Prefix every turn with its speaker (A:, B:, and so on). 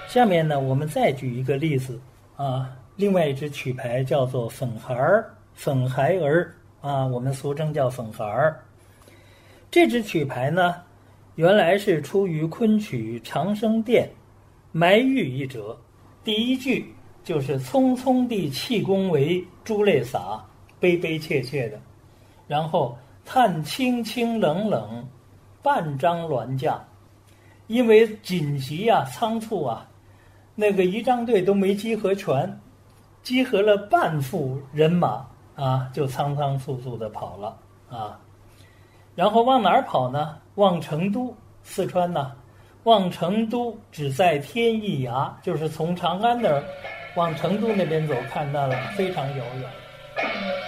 A: 下面呢，我们再举一个例子啊，另外一只曲牌叫做粉孩儿、粉孩儿啊，我们俗称叫粉孩儿。这支曲牌呢，原来是出于昆曲《长生殿》埋玉一折，第一句就是匆匆地气功为珠泪洒，悲悲切切的，然后叹清清冷冷，半张銮驾。因为紧急啊、仓促啊，那个仪仗队都没集合全，集合了半副人马啊，就仓仓促促的跑了啊。然后往哪儿跑呢？往成都，四川呢，往成都只在天一涯，就是从长安那儿往成都那边走，看到了非常遥远。